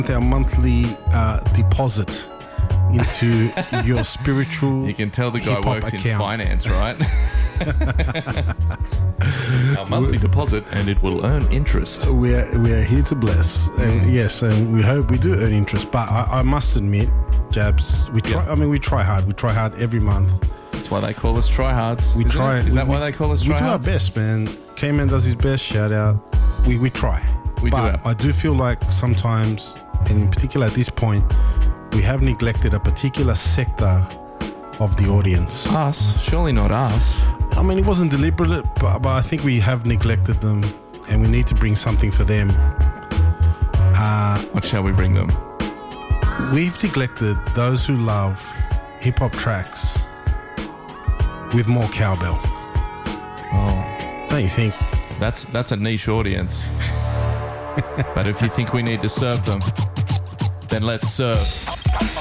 our monthly deposit into your spiritual. You can tell the guy hip-hop works in account. finance, right? Our monthly deposit, and it will earn interest. We are here to bless, and yes, and we hope we do earn interest. But I must admit, Jabs, we try. Yeah. I mean, we try hard. We try hard every month. That's why they call us tryhards. We try. Is that why they call us tryhards? We do our best, man. K-Man does his best. Shout out. We try. We do but I do feel like sometimes, and in particular at this point, we have neglected a particular sector of the audience. Us? Surely not us. I mean, it wasn't deliberate, but I think we have neglected them, and we need to bring something for them. What shall we bring them? We've neglected those who love hip-hop tracks with more cowbell. Oh, Don't you think? that's a niche audience. But if you think we need to serve them, then let's serve.